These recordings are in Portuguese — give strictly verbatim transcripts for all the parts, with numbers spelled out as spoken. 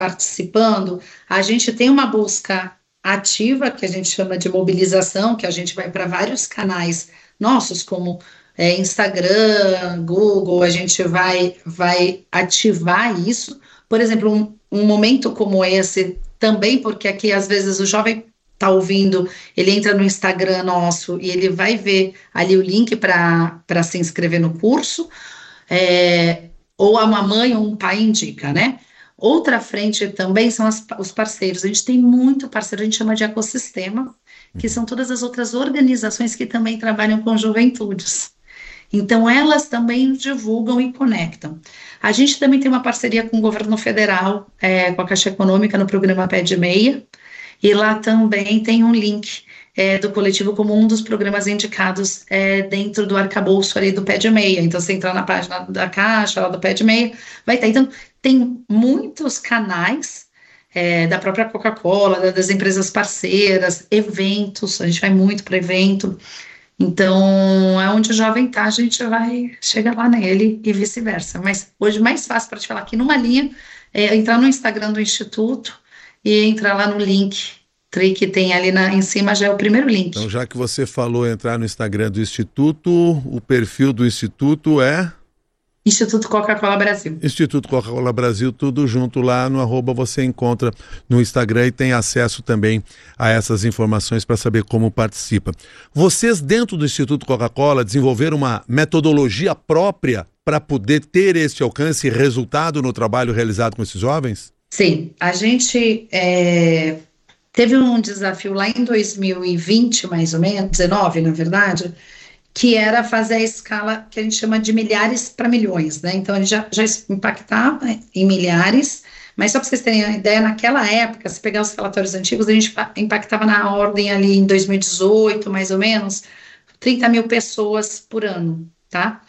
participando, a gente tem uma busca ativa, que a gente chama de mobilização, que a gente vai para vários canais nossos, como é, Instagram, Google, a gente vai, vai ativar isso. Por exemplo, um, um momento como esse, também porque aqui às vezes o jovem está ouvindo, ele entra no Instagram nosso e ele vai ver ali o link para para se inscrever no curso, é, ou a mamãe ou um pai indica, né? Outra frente também são as, os parceiros. A gente tem muito parceiro, a gente chama de ecossistema, que são todas as outras organizações que também trabalham com juventudes. Então, elas também divulgam e conectam. A gente também tem uma parceria com o governo federal, é, com a Caixa Econômica, no programa Pé de Meia, e lá também tem um link é, do coletivo como um dos programas indicados é, dentro do arcabouço ali do Pé de Meia. Então, se entrar na página da Caixa, lá do Pé de Meia, vai ter. Então, tem muitos canais é, da própria Coca-Cola, das empresas parceiras, eventos, a gente vai muito para evento. Então, é onde o jovem está, a gente vai chegar lá nele e vice-versa. Mas hoje, mais fácil para te falar aqui numa linha é entrar no Instagram do Instituto e entrar lá no link que tem ali na, em cima, já é o primeiro link. Então, já que você falou entrar no Instagram do Instituto, o perfil do Instituto é... Instituto Coca-Cola Brasil. Instituto Coca-Cola Brasil, tudo junto lá no arroba, você encontra no Instagram e tem acesso também a essas informações para saber como participa. Vocês, dentro do Instituto Coca-Cola, desenvolveram uma metodologia própria para poder ter esse alcance e resultado no trabalho realizado com esses jovens? Sim, a gente é, teve um desafio lá em dois mil e vinte, mais ou menos, dezenove, na verdade, que era fazer a escala que a gente chama de milhares para milhões, né? Então, a gente já, já impactava em milhares, mas só para vocês terem uma ideia, naquela época, se pegar os relatórios antigos, a gente impactava na ordem ali em dois mil e dezoito, mais ou menos, trinta mil pessoas por ano, tá?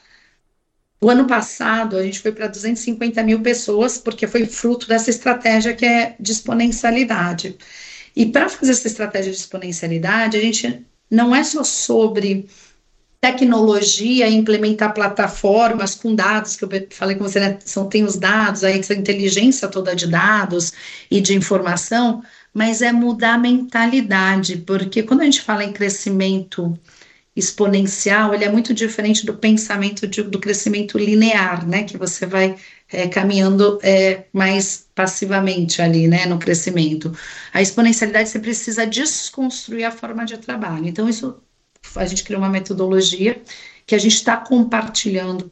O ano passado, a gente foi para duzentos e cinquenta mil pessoas, porque foi fruto dessa estratégia que é de exponencialidade. E para fazer essa estratégia de exponencialidade, a gente não é só sobre tecnologia, implementar plataformas com dados, que eu falei com você, né, são, tem os dados, aí essa inteligência toda de dados e de informação, mas é mudar a mentalidade, porque quando a gente fala em crescimento exponencial, ele é muito diferente do pensamento de, do crescimento linear, né, que você vai é, caminhando é, mais passivamente ali, né, no crescimento. A exponencialidade, você precisa desconstruir a forma de trabalho, então isso, a gente criou uma metodologia que a gente está compartilhando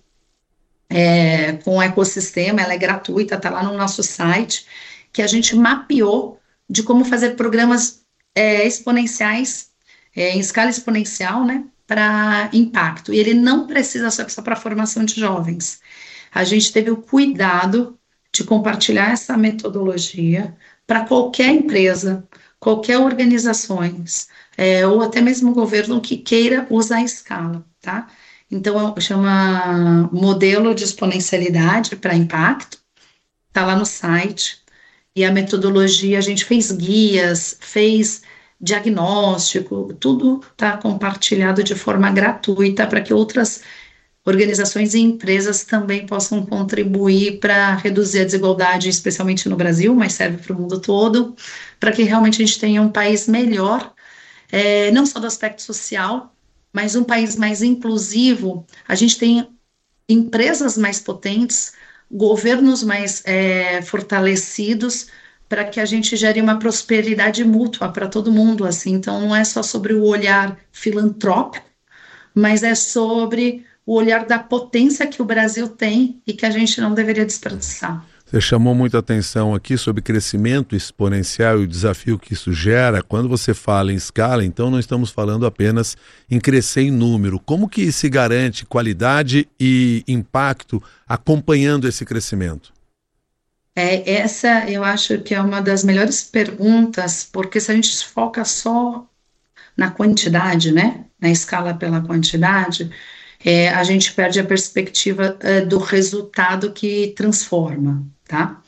é, com o ecossistema, ela é gratuita, está lá no nosso site, que a gente mapeou de como fazer programas é, exponenciais, é, em escala exponencial, né, para impacto. E ele não precisa ser só para formação de jovens. A gente teve o cuidado de compartilhar essa metodologia para qualquer empresa, qualquer organizações, é, ou até mesmo o governo que queira usar a escala, tá? Então, chama modelo de exponencialidade para impacto, tá lá no site, e a metodologia, a gente fez guias, fez diagnóstico, tudo está compartilhado de forma gratuita para que outras organizações e empresas também possam contribuir para reduzir a desigualdade, especialmente no Brasil, mas serve para o mundo todo, para que realmente a gente tenha um país melhor, é, não só do aspecto social, mas um país mais inclusivo. A gente tem empresas mais potentes, governos mais é, fortalecidos, para que a gente gere uma prosperidade mútua para todo mundo, assim. Então, não é só sobre o olhar filantrópico, mas é sobre o olhar da potência que o Brasil tem e que a gente não deveria desperdiçar. Você chamou muita atenção aqui sobre crescimento exponencial e o desafio que isso gera. Quando você fala em escala, então não estamos falando apenas em crescer em número. Como que se garante qualidade e impacto acompanhando esse crescimento? É, essa eu acho que é uma das melhores perguntas, porque se a gente foca só na quantidade, né, na escala pela quantidade, é, a gente perde a perspectiva é, do resultado que transforma, tá?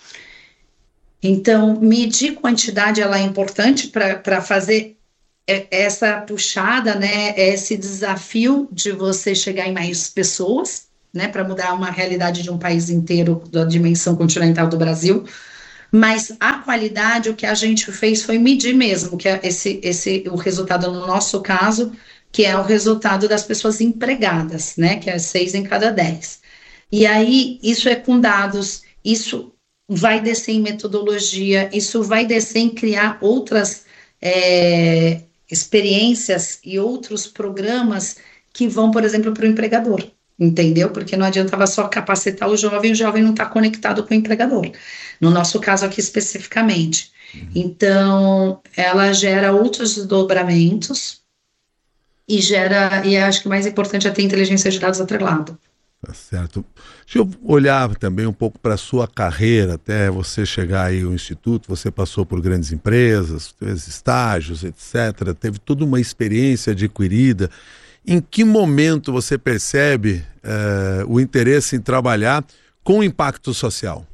Então, medir quantidade, ela é importante para fazer essa puxada, né, esse desafio de você chegar em mais pessoas, né, para mudar uma realidade de um país inteiro, da dimensão continental do Brasil, Mas a qualidade, o que a gente fez foi medir mesmo, que é esse, esse, o resultado no nosso caso, que é o resultado das pessoas empregadas, né? Que é seis em cada dez. E aí, isso é com dados, isso vai descer em metodologia, isso vai descer em criar outras é, experiências e outros programas que vão, por exemplo, para o empregador, entendeu? Porque não adiantava só capacitar o jovem, o jovem não está conectado com o empregador. No nosso caso aqui especificamente. Então, ela gera outros desdobramentos e gera, e acho que o mais importante é ter inteligência de dados atrelada. Tá certo. Deixa eu olhar também um pouco para a sua carreira, até você chegar aí ao Instituto, você passou por grandes empresas, fez estágios, etcétera, teve toda uma experiência adquirida. Em que momento você percebe eh, o interesse em trabalhar com impacto social?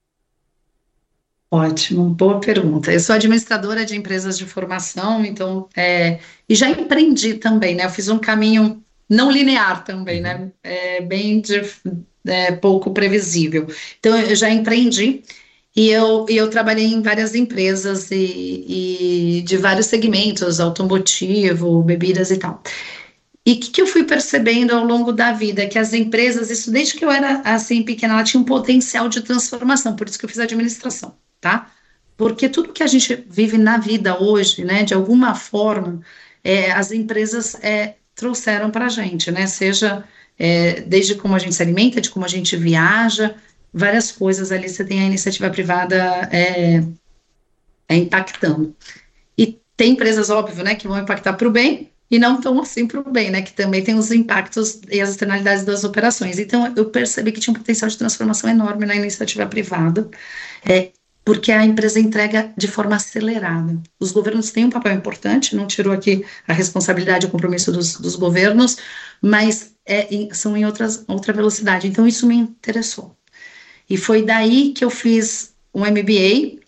Ótimo, boa pergunta. Eu sou administradora de empresas de formação, então, é, e já empreendi também, né? Eu fiz um caminho não linear também, né? É, bem de, é, pouco previsível. Então, eu já empreendi e eu, e eu trabalhei em várias empresas e, e de vários segmentos, automotivo, bebidas e tal. E o que, que eu fui percebendo ao longo da vida? Que as empresas, isso desde que eu era assim pequena, ela tinha um potencial de transformação, por isso que eu fiz administração, tá? Porque tudo que a gente vive na vida hoje, né, de alguma forma, é, as empresas é, trouxeram para a gente, né? Seja é, desde como a gente se alimenta, de como a gente viaja, várias coisas ali você tem a iniciativa privada é, é impactando. E tem empresas, óbvio, né, que vão impactar para o bem e não tão assim para o bem, né, que também tem os impactos e as externalidades das operações. Então, eu percebi que tinha um potencial de transformação enorme na iniciativa privada, é, porque a empresa entrega de forma acelerada. Os governos têm um papel importante, não tirou aqui a responsabilidade e o compromisso dos, dos governos, mas é, em, são em outras, outra velocidade. Então, isso me interessou. E foi daí que eu fiz um M B A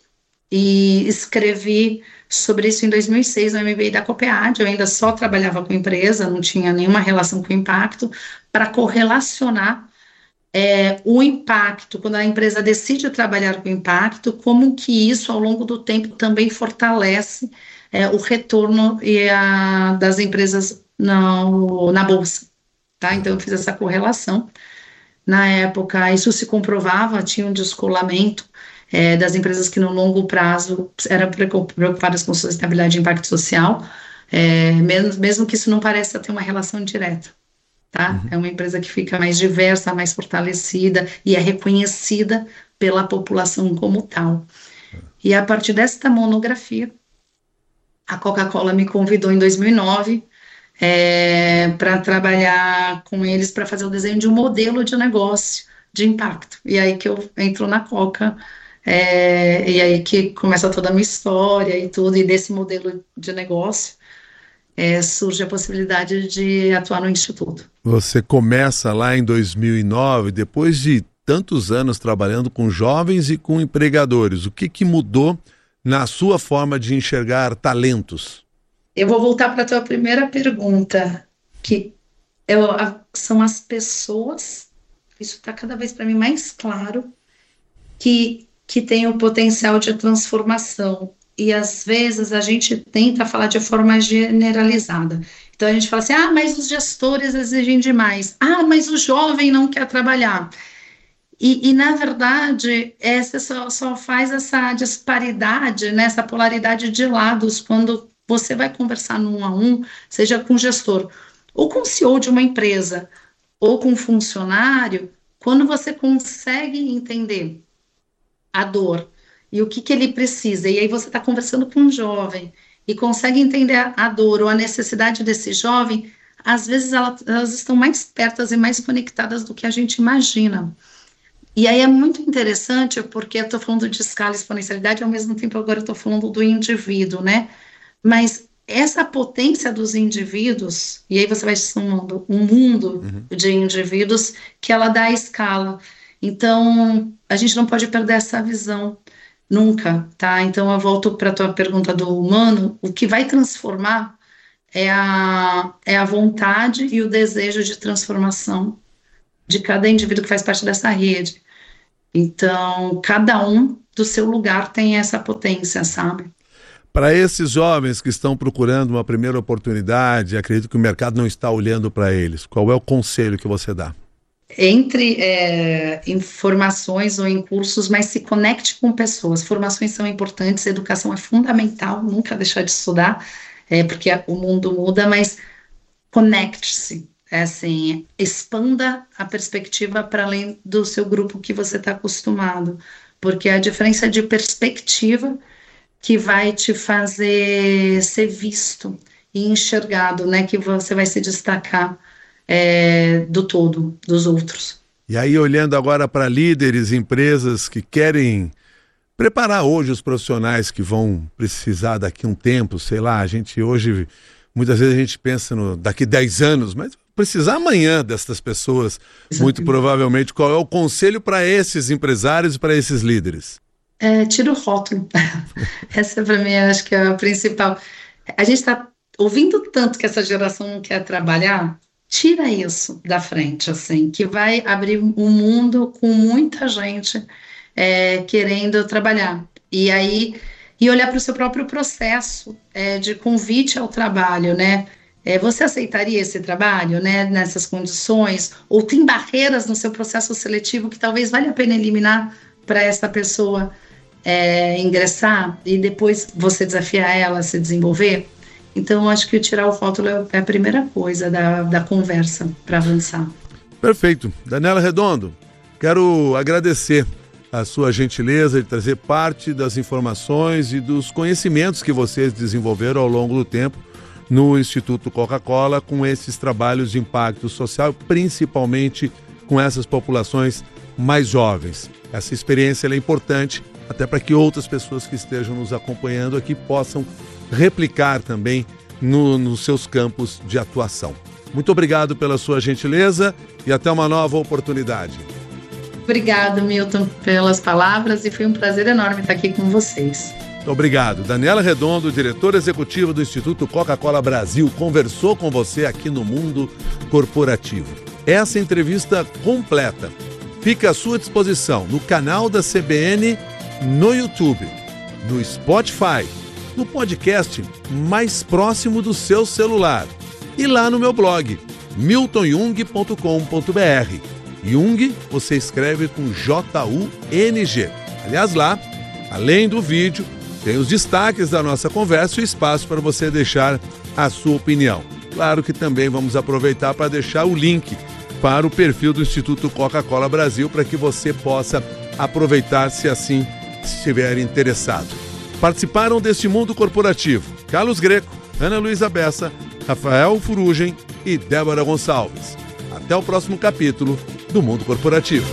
e escrevi sobre isso em dois mil e seis, no M B A da Copead. Eu ainda só trabalhava com empresa, não tinha nenhuma relação com impacto, para correlacionar é, o impacto, quando a empresa decide trabalhar com impacto, como que isso, ao longo do tempo, também fortalece é, o retorno e a, das empresas no, na Bolsa. Tá? Então, eu fiz essa correlação. Na época, isso se comprovava, tinha um descolamento é, das empresas que no longo prazo eram preocupadas com sustentabilidade e impacto social, é, mesmo, mesmo que isso não pareça ter uma relação direta, tá? Uhum. É uma empresa que fica mais diversa, mais fortalecida e é reconhecida pela população como tal. E a partir desta monografia, a Coca-Cola me convidou em dois mil e nove é, para trabalhar com eles para fazer o desenho de um modelo de negócio de impacto. E aí que eu entro na Coca, é, e aí que começa toda a minha história e tudo, e desse modelo de negócio é, surge a possibilidade de atuar no Instituto. Você começa lá em dois mil e nove, depois de tantos anos trabalhando com jovens e com empregadores. O que, que mudou na sua forma de enxergar talentos? Eu vou voltar para a tua primeira pergunta, que eu, a, são as pessoas, isso está cada vez para mim mais claro, que, que tem o potencial de transformação. E às vezes a gente tenta falar de forma generalizada. Então a gente fala assim, ah, mas os gestores exigem demais. Ah, mas o jovem não quer trabalhar. E, e na verdade, essa só, só faz essa disparidade, né, essa polaridade de lados, quando você vai conversar no um a um, seja com o gestor, ou com o C E O de uma empresa, ou com um funcionário, quando você consegue entender a dor e o que, que ele precisa, e aí você está conversando com um jovem e consegue entender a, a dor ou a necessidade desse jovem, às vezes ela, elas estão mais perto e mais conectadas do que a gente imagina. E aí é muito interessante, porque eu estou falando de escala e exponencialidade, ao mesmo tempo agora eu estou falando do indivíduo, né? Mas essa potência dos indivíduos, e aí você vai somando um mundo uhum. de indivíduos que ela dá a escala. Então, a gente não pode perder essa visão nunca, tá? Então, eu volto para a tua pergunta do humano, o que vai transformar é a, é a vontade e o desejo de transformação de cada indivíduo que faz parte dessa rede. Então, cada um do seu lugar tem essa potência, sabe? Para esses jovens que estão procurando uma primeira oportunidade, acredito que o mercado não está olhando para eles. Qual é o conselho que você dá? Entre é, em formações ou em cursos, mas se conecte com pessoas. Formações são importantes, educação é fundamental, nunca deixar de estudar, é, porque o mundo muda, mas conecte-se, é assim, expanda a perspectiva para além do seu grupo que você está acostumado, porque a diferença de perspectiva que vai te fazer ser visto e enxergado, né, que você vai se destacar É, do todo, dos outros. E aí, olhando agora para líderes, empresas que querem preparar hoje os profissionais que vão precisar daqui a um tempo, sei lá, a gente hoje, muitas vezes a gente pensa no daqui dez anos, mas precisar amanhã destas pessoas, exatamente. Muito provavelmente. Qual é o conselho para esses empresários e para esses líderes? É, tira o rótulo. Essa para mim acho que é a principal. A gente está ouvindo tanto que essa geração não quer trabalhar. Tira isso da frente, assim, que vai abrir um mundo com muita gente é, querendo trabalhar. E aí, e olhar para o seu próprio processo é, de convite ao trabalho, né? É, você aceitaria esse trabalho, né, nessas condições? Ou tem barreiras no seu processo seletivo que talvez valha a pena eliminar para essa pessoa é, ingressar e depois você desafiar ela a se desenvolver? Então, acho que tirar o rótulo é a primeira coisa da, da conversa para avançar. Perfeito. Daniela Redondo, quero agradecer a sua gentileza de trazer parte das informações e dos conhecimentos que vocês desenvolveram ao longo do tempo no Instituto Coca-Cola com esses trabalhos de impacto social, principalmente com essas populações mais jovens. Essa experiência é importante até para que outras pessoas que estejam nos acompanhando aqui possam replicar também no, nos seus campos de atuação. Muito obrigado pela sua gentileza e até uma nova oportunidade. Obrigado, Milton, pelas palavras e foi um prazer enorme estar aqui com vocês. Muito obrigado. Daniela Redondo, diretora executiva do Instituto Coca-Cola Brasil, conversou com você aqui no Mundo Corporativo. Essa entrevista completa fica à sua disposição no canal da C B N, no YouTube, no Spotify, no podcast mais próximo do seu celular e lá no meu blog, milton jung ponto com ponto b r. Jung você escreve com J U N G. Aliás, lá, além do vídeo, tem os destaques da nossa conversa e o espaço para você deixar a sua opinião. Claro que também vamos aproveitar para deixar o link para o perfil do Instituto Coca-Cola Brasil para que você possa aproveitar se assim estiver interessado. Participaram deste Mundo Corporativo Carlos Greco, Ana Luísa Bessa, Rafael Furugem e Débora Gonçalves. Até o próximo capítulo do Mundo Corporativo.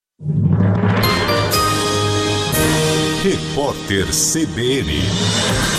Repórter C B N.